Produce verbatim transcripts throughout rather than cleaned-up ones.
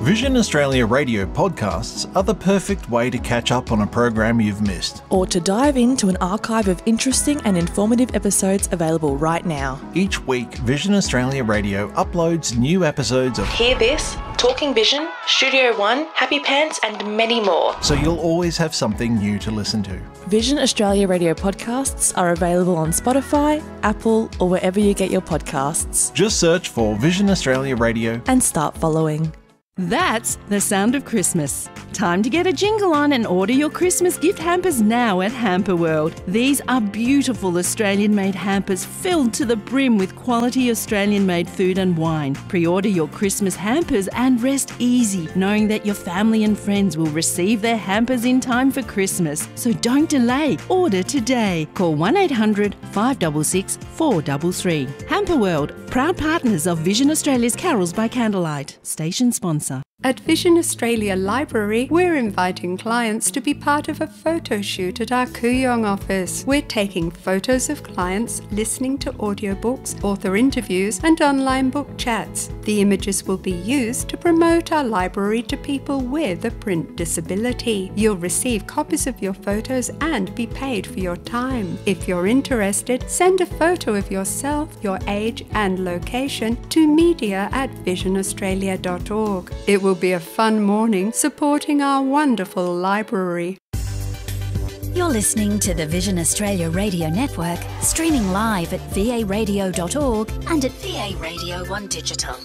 Vision Australia radio podcasts are the perfect way to catch up on a program you've missed. Or to dive into an archive of interesting and informative episodes available right now. Each week, Vision Australia Radio uploads new episodes of Hear This, Talking Vision, Studio One, Happy Pants and many more. So you'll always have something new to listen to. Vision Australia radio podcasts are available on Spotify, Apple or wherever you get your podcasts. Just search for Vision Australia Radio and start following. That's the sound of Christmas. Time to get a jingle on and order your Christmas gift hampers now at Hamper World. These are beautiful Australian-made hampers filled to the brim with quality Australian-made food and wine. Pre-order your Christmas hampers and rest easy knowing that your family and friends will receive their hampers in time for Christmas. So don't delay. Order today. Call one eight hundred five six six four three three. Hamper World, proud partners of Vision Australia's Carols by Candlelight. Station sponsor. At Vision Australia Library, we're inviting clients to be part of a photo shoot at our Kooyong office. We're taking photos of clients, listening to audiobooks, author interviews and online book chats. The images will be used to promote our library to people with a print disability. You'll receive copies of your photos and be paid for your time. If you're interested, send a photo of yourself, your age and location to media at vision australia dot org. It will be a fun morning supporting our wonderful library. You're listening to the Vision Australia Radio Network, streaming live at v a radio dot org and at V A Radio one Digital.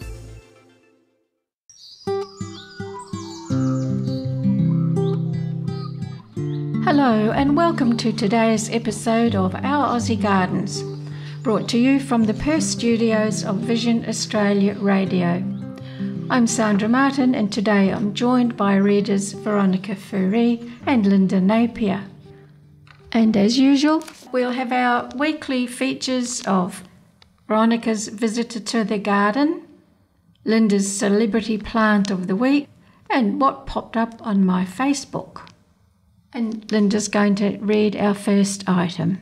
Hello and welcome to today's episode of Our Aussie Gardens, brought to you from the Perth studios of Vision Australia Radio. I'm Sandra Martin and today I'm joined by readers Veronica Fourie and Linda Napier. And as usual, we'll have our weekly features of Veronica's Visitor to the Garden, Linda's Celebrity Plant of the Week, and what popped up on my Facebook. And Linda's going to read our first item.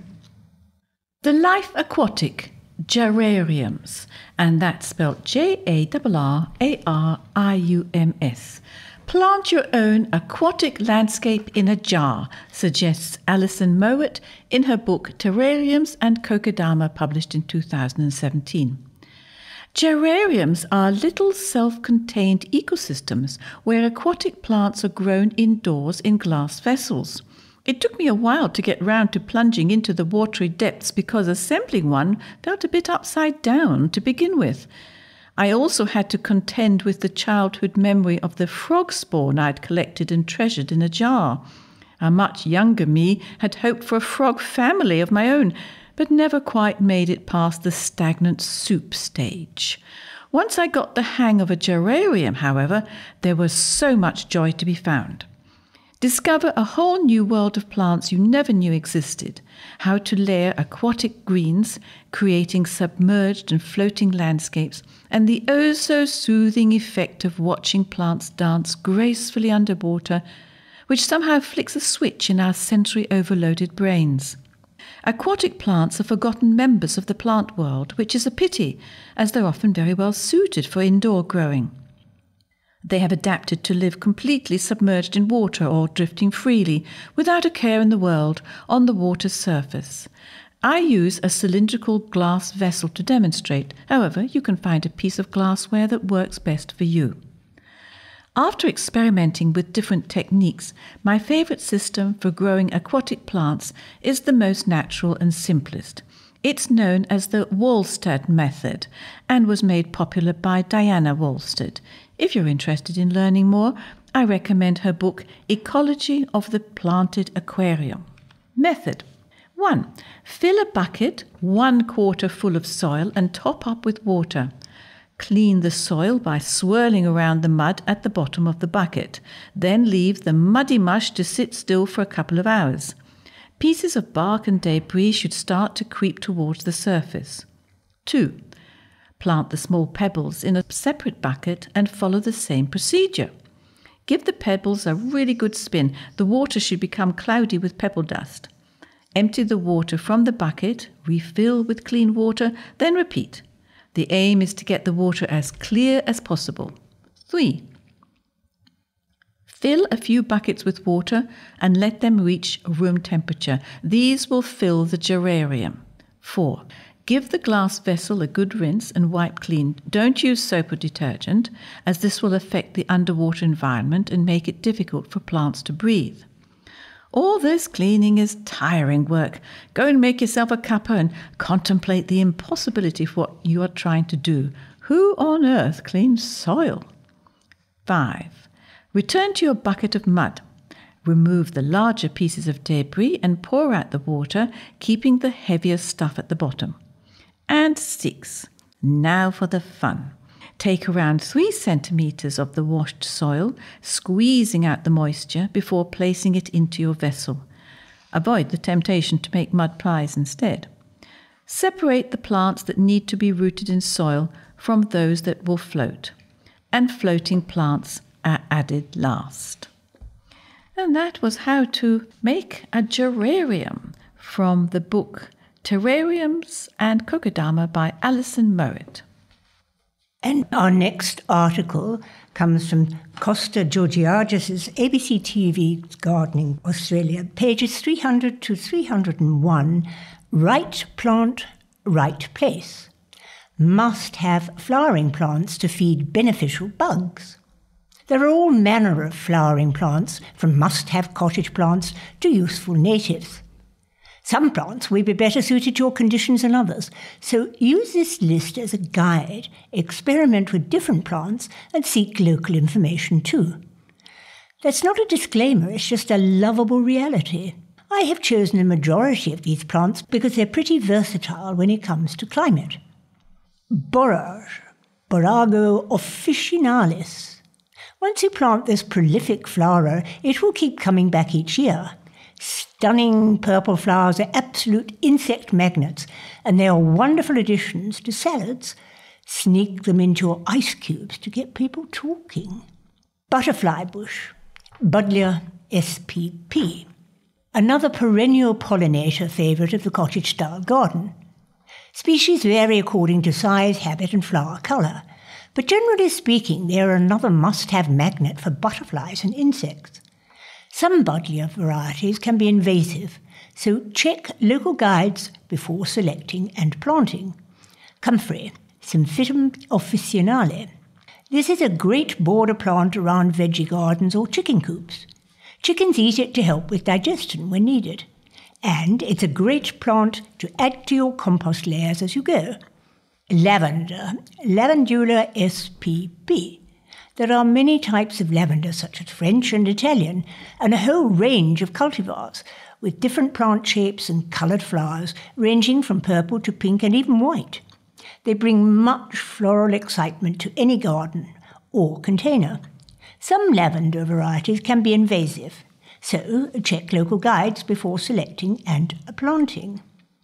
The Life Aquatic Gerariums, and that's spelled J A R R A R I U M S. Plant your own aquatic landscape in a jar, suggests Alison Mowat in her book Terrariums and Kokedama, published in two thousand seventeen. Gerariums are little self-contained ecosystems where aquatic plants are grown indoors in glass vessels. It took me a while to get round to plunging into the watery depths because assembling one felt a bit upside down to begin with. I also had to contend with the childhood memory of the frog spawn I'd collected and treasured in a jar. A much younger me had hoped for a frog family of my own, but never quite made it past the stagnant soup stage. Once I got the hang of a gerarium, however, there was so much joy to be found. Discover a whole new world of plants you never knew existed, how to layer aquatic greens, creating submerged and floating landscapes, and the oh-so-soothing effect of watching plants dance gracefully underwater, which somehow flicks a switch in our sensory-overloaded brains. Aquatic plants are forgotten members of the plant world, which is a pity, as they're often very well suited for indoor growing. They have adapted to live completely submerged in water or drifting freely, without a care in the world, on the water's surface. I use a cylindrical glass vessel to demonstrate. However, you can find a piece of glassware that works best for you. After experimenting with different techniques, my favourite system for growing aquatic plants is the most natural and simplest. It's known as the Wallstad method and was made popular by Diana Wallstad. If you're interested in learning more, I recommend her book Ecology of the Planted Aquarium. Method. one. Fill a bucket one quarter full of soil and top up with water. Clean the soil by swirling around the mud at the bottom of the bucket. Then leave the muddy mush to sit still for a couple of hours. Pieces of bark and debris should start to creep towards the surface. two. Plant the small pebbles in a separate bucket and follow the same procedure. Give the pebbles a really good spin. The water should become cloudy with pebble dust. Empty the water from the bucket, refill with clean water, then repeat. The aim is to get the water as clear as possible. three. Fill a few buckets with water and let them reach room temperature. These will fill the geranium. four. Give the glass vessel a good rinse and wipe clean. Don't use soap or detergent, as this will affect the underwater environment and make it difficult for plants to breathe. All this cleaning is tiring work. Go and make yourself a cuppa and contemplate the impossibility of what you are trying to do. Who on earth cleans soil? five. Return to your bucket of mud. Remove the larger pieces of debris and pour out the water, keeping the heavier stuff at the bottom. And six. Now for the fun. Take around three centimetres of the washed soil, squeezing out the moisture before placing it into your vessel. Avoid the temptation to make mud pies instead. Separate the plants that need to be rooted in soil from those that will float. And floating plants are added last. And that was how to make a geranium from the book Terrariums and Kokedama by Alison Mowat. And our next article comes from Costa Georgiadis' A B C T V Gardening Australia, pages three hundred to three hundred one, Right Plant, Right Place. Must have flowering plants to feed beneficial bugs. There are all manner of flowering plants, from must-have cottage plants to useful natives. Some plants will be better suited to your conditions than others, so use this list as a guide, experiment with different plants, and seek local information too. That's not a disclaimer, it's just a lovable reality. I have chosen a majority of these plants because they're pretty versatile when it comes to climate. Borage, Borago officinalis. Once you plant this prolific flowerer, it will keep coming back each year. Stunning purple flowers are absolute insect magnets, and they are wonderful additions to salads. Sneak them into your ice cubes to get people talking. Butterfly bush, Buddleia S P P. Another perennial pollinator favourite of the cottage-style garden. Species vary according to size, habit and flower colour, but generally speaking, they are another must-have magnet for butterflies and insects. Some Buddleia varieties can be invasive, so check local guides before selecting and planting. Comfrey, Symphytum officinale. This is a great border plant around veggie gardens or chicken coops. Chickens eat it to help with digestion when needed. And it's a great plant to add to your compost layers as you go. Lavender, Lavandula S P P. There are many types of lavender, such as French and Italian, and a whole range of cultivars, with different plant shapes and coloured flowers, ranging from purple to pink and even white. They bring much floral excitement to any garden or container. Some lavender varieties can be invasive, so check local guides before selecting and planting.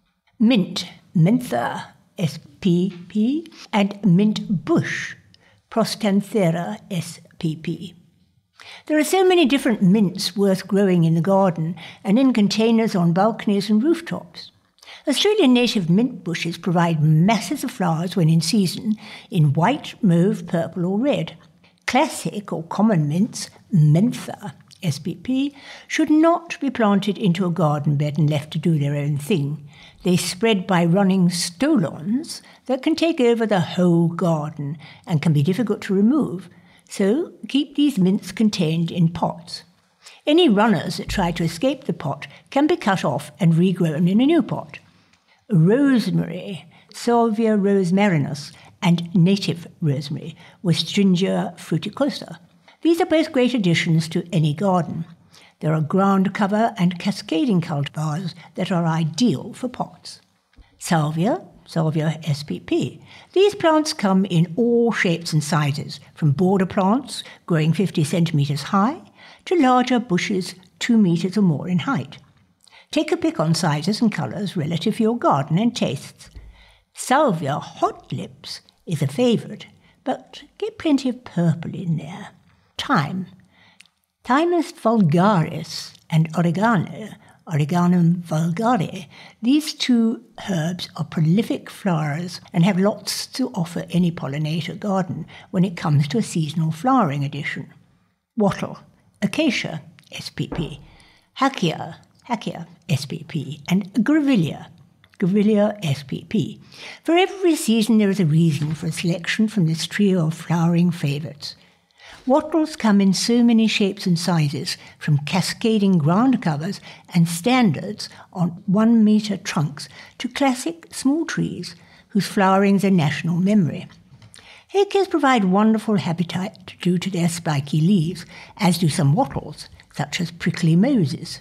Mint, Mentha S P P, and mint bush, Prostanthera S P P. There are so many different mints worth growing in the garden and in containers on balconies and rooftops. Australian native mint bushes provide masses of flowers when in season, in white, mauve, purple or red. Classic or common mints, Mentha S P P, should not be planted into a garden bed and left to do their own thing. They spread by running stolons that can take over the whole garden and can be difficult to remove, so keep these mints contained in pots. Any runners that try to escape the pot can be cut off and regrown in a new pot. Rosemary, Salvia rosmarinus, and native rosemary, Westringia fruticosa. These are both great additions to any garden. There are ground cover and cascading cultivars that are ideal for pots. Salvia, Salvia S P P. These plants come in all shapes and sizes, from border plants growing fifty centimetres high to larger bushes two metres or more in height. Take a pick on sizes and colours relative to your garden and tastes. Salvia hot lips is a favourite, but get plenty of purple in there. Thyme, Thymus vulgaris and oregano, Oreganum vulgare. These two herbs are prolific flowers and have lots to offer any pollinator garden when it comes to a seasonal flowering addition. Wattle, Acacia S P P, Hakea, Hakea S P P, and Grevillea, Grevillea S P P. For every season there is a reason for a selection from this trio of flowering favourites. Wattles come in so many shapes and sizes, from cascading ground covers and standards on one metre trunks to classic small trees whose flowerings are national memory. Hakeas provide wonderful habitat due to their spiky leaves, as do some wattles, such as prickly moses,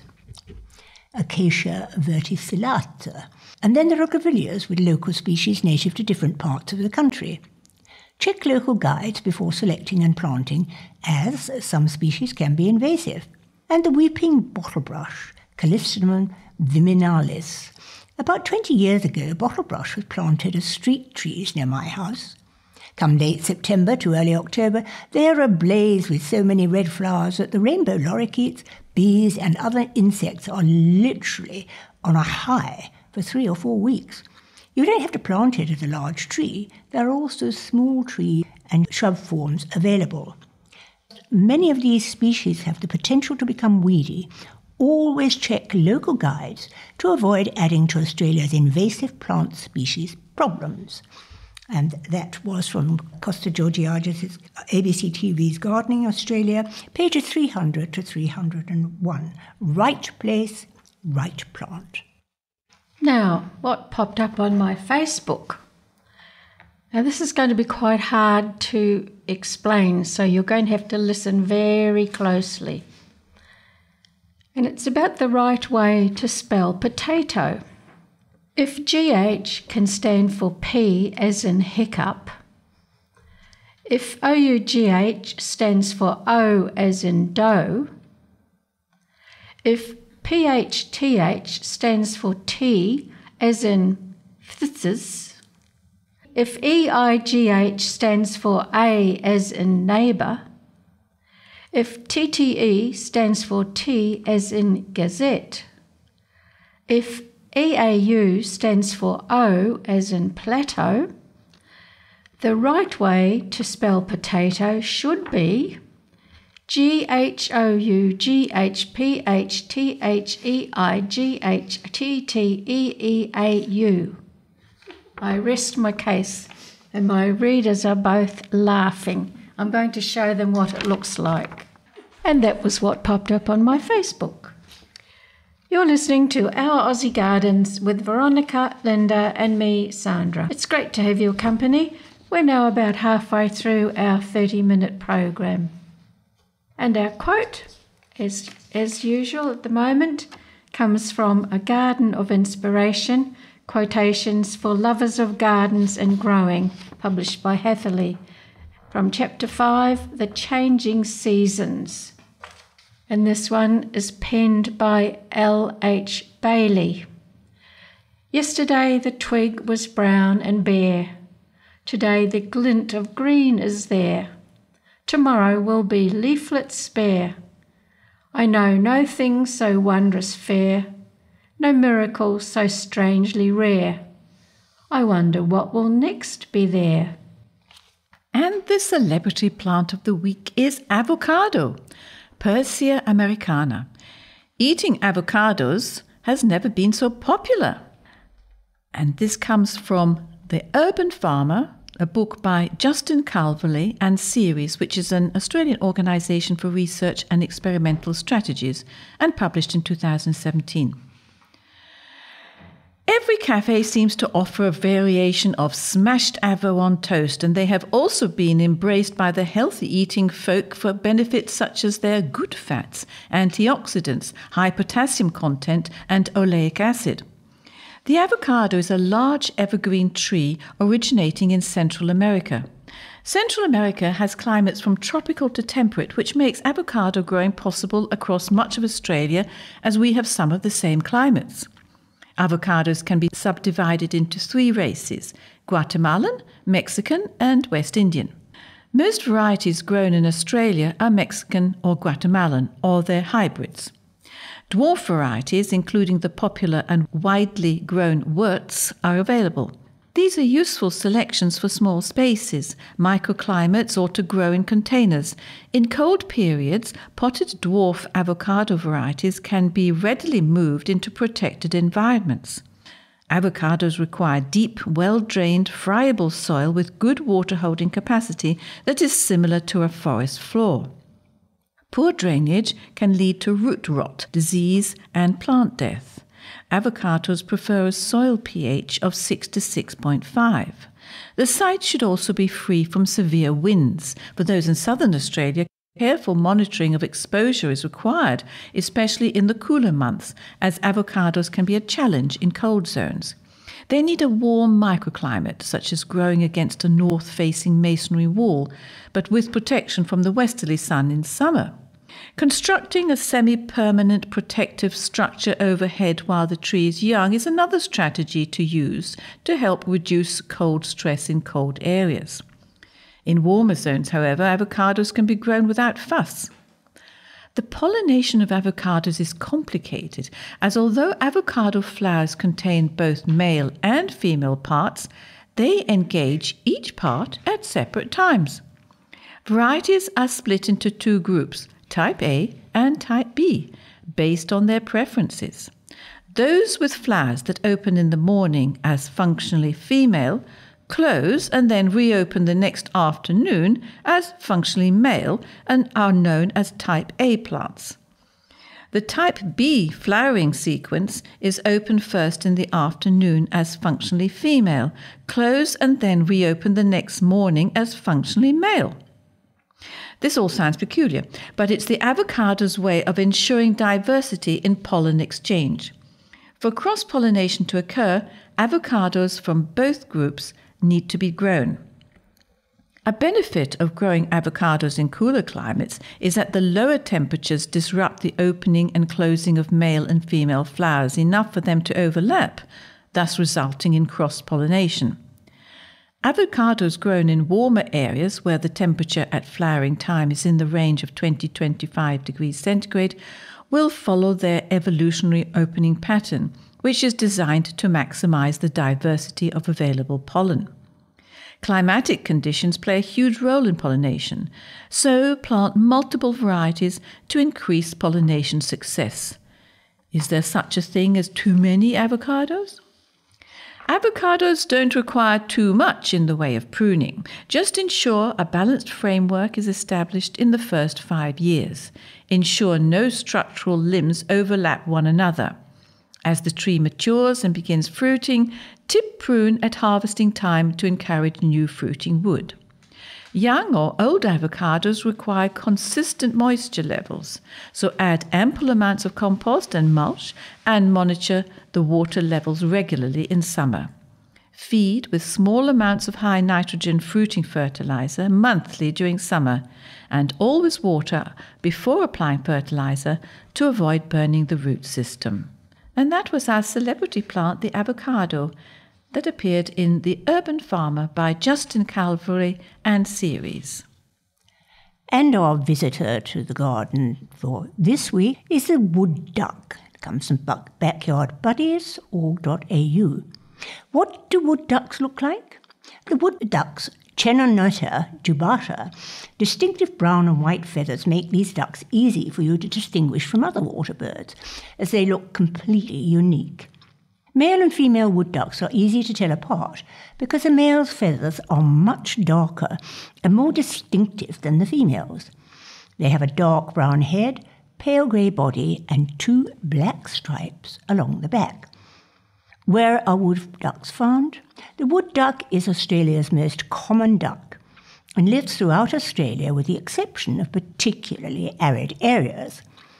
Acacia verticillata. And then there are grevilleas with local species native to different parts of the country. Check local guides before selecting and planting, as some species can be invasive. And the weeping bottlebrush, Callistemon viminalis. About twenty years ago, bottlebrush was planted as street trees near my house. Come late September to early October, they are ablaze with so many red flowers that the rainbow lorikeets, bees and other insects are literally on a high for three or four weeks. You don't have to plant it as a large tree. There are also small tree and shrub forms available. Many of these species have the potential to become weedy. Always check local guides to avoid adding to Australia's invasive plant species problems. And that was from Costa Georgiadis' A B C T V's Gardening Australia, pages three hundred to three hundred one. Right place, right plant. Now, what popped up on my Facebook? Now, this is going to be quite hard to explain, so you're going to have to listen very closely. And it's about the right way to spell potato. If G H can stand for P as in hiccup, if O U G H stands for O as in dough, if P H T H stands for T as in phthisis, if E I G H stands for A as in neighbour, if T T E stands for T as in gazette, if E A U stands for O as in plateau, the right way to spell potato should be G H O U G H P H T H E I G H T T E E A U. I rest my case, and my readers are both laughing. I'm going to show them what it looks like. And that was what popped up on my Facebook. You're listening to Our Aussie Gardens with Veronica, Linda and me, Sandra. It's great to have your company. We're now about halfway through our thirty-minute program. And our quote, as, as usual at the moment, comes from A Garden of Inspiration, Quotations for Lovers of Gardens and Growing, published by Hatherley, from Chapter five, The Changing Seasons. And this one is penned by L H Bailey. Yesterday the twig was brown and bare. Today the glint of green is there. Tomorrow will be leaflets spare. I know no thing so wondrous fair, no miracle so strangely rare. I wonder what will next be there. And the celebrity plant of the week is avocado, Persea americana. Eating avocados has never been so popular. And this comes from The Urban Farmer, a book by Justin Calverley and Series, which is an Australian organisation for research and experimental strategies, and published in two thousand seventeen. Every cafe seems to offer a variation of smashed avo on toast, and they have also been embraced by the healthy eating folk for benefits such as their good fats, antioxidants, high potassium content, and oleic acid. The avocado is a large evergreen tree originating in Central America. Central America has climates from tropical to temperate, which makes avocado growing possible across much of Australia, as we have some of the same climates. Avocados can be subdivided into three races: Guatemalan, Mexican, and West Indian. Most varieties grown in Australia are Mexican or Guatemalan, or their hybrids. Dwarf varieties, including the popular and widely grown Wurtz, are available. These are useful selections for small spaces, microclimates, or to grow in containers. In cold periods, potted dwarf avocado varieties can be readily moved into protected environments. Avocados require deep, well-drained, friable soil with good water-holding capacity that is similar to a forest floor. Poor drainage can lead to root rot, disease, and plant death. Avocados prefer a soil pH of six to six point five. The site should also be free from severe winds. For those in southern Australia, careful monitoring of exposure is required, especially in the cooler months, as avocados can be a challenge in cold zones. They need a warm microclimate, such as growing against a north-facing masonry wall, but with protection from the westerly sun in summer. Constructing a semi-permanent protective structure overhead while the tree is young is another strategy to use to help reduce cold stress in cold areas. In warmer zones, however, avocados can be grown without fuss. The pollination of avocados is complicated, as although avocado flowers contain both male and female parts, they engage each part at separate times. Varieties are split into two groups, Type A and Type B, based on their preferences. Those with flowers that open in the morning as functionally female close and then reopen the next afternoon as functionally male and are known as Type A plants. The Type B flowering sequence is open first in the afternoon as functionally female, close and then reopen the next morning as functionally male. This all sounds peculiar, but it's the avocado's way of ensuring diversity in pollen exchange. For cross-pollination to occur, avocados from both groups need to be grown. A benefit of growing avocados in cooler climates is that the lower temperatures disrupt the opening and closing of male and female flowers enough for them to overlap, thus resulting in cross-pollination. Avocados grown in warmer areas where the temperature at flowering time is in the range of twenty to twenty-five degrees centigrade will follow their evolutionary opening pattern, which is designed to maximize the diversity of available pollen. Climatic conditions play a huge role in pollination, so plant multiple varieties to increase pollination success. Is there such a thing as too many avocados? Avocados don't require too much in the way of pruning. Just ensure a balanced framework is established in the first five years. Ensure no structural limbs overlap one another. As the tree matures and begins fruiting, tip prune at harvesting time to encourage new fruiting wood. Young or old avocados require consistent moisture levels, so add ample amounts of compost and mulch and monitor the water levels regularly in summer. Feed with small amounts of high nitrogen fruiting fertilizer monthly during summer, and always water before applying fertilizer to avoid burning the root system. And that was our celebrity plant, the avocado, that appeared in The Urban Farmer by Justin Calvary and series. And our visitor to the garden for this week is the wood duck. It comes from backyard buddies dot org dot a u. What do wood ducks look like? The wood duck's Chenonota jubata, distinctive brown and white feathers make these ducks easy for you to distinguish from other water birds, as they look completely unique. Male and female wood ducks are easy to tell apart because the male's feathers are much darker and more distinctive than the female's. They have a dark brown head, pale grey body and two black stripes along the back. Where are wood ducks found? The wood duck is Australia's most common duck and lives throughout Australia with the exception of particularly arid areas.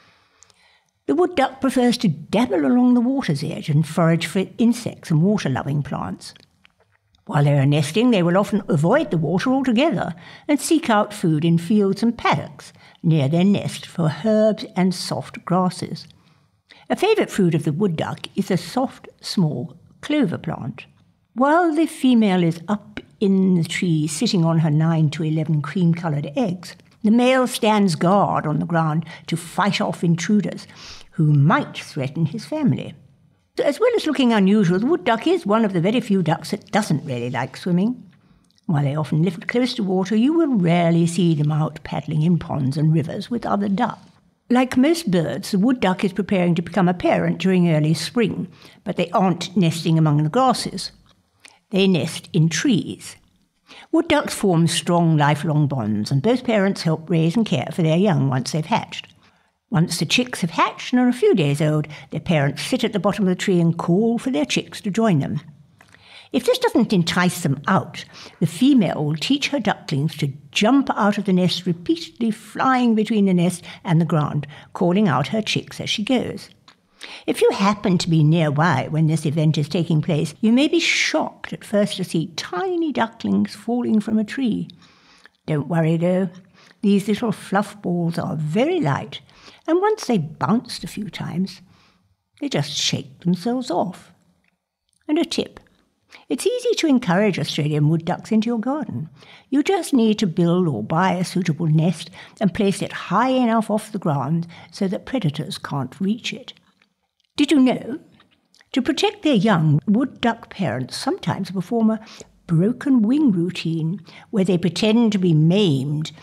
The wood duck prefers to dabble along the water's edge and forage for insects and water-loving plants. While they are nesting, they will often avoid the water altogether and seek out food in fields and paddocks near their nest for herbs and soft grasses. A favourite food of the wood duck is a soft, small clover plant. While the female is up in the tree sitting on her nine to eleven cream-coloured eggs, the male stands guard on the ground to fight off intruders who might threaten his family. As well as looking unusual, the wood duck is one of the very few ducks that doesn't really like swimming. While they often live close to water, you will rarely see them out paddling in ponds and rivers with other ducks. Like most birds, the wood duck is preparing to become a parent during early spring, but they aren't nesting among the grasses. They nest in trees. Wood ducks form strong lifelong bonds, and both parents help raise and care for their young once they've hatched. Once the chicks have hatched and are a few days old, their parents sit at the bottom of the tree and call for their chicks to join them. If this doesn't entice them out, the female will teach her ducklings to jump out of the nest, repeatedly flying between the nest and the ground, calling out her chicks as she goes. If you happen to be nearby when this event is taking place, you may be shocked at first to see tiny ducklings falling from a tree. Don't worry though, these little fluff balls are very light, and once they've bounced a few times, they just shake themselves off. And a tip. It's easy to encourage Australian wood ducks into your garden. You just need to build or buy a suitable nest and place it high enough off the ground so that predators can't reach it. Did you know? To protect their young, wood duck parents sometimes perform a broken wing routine where they pretend to be maimed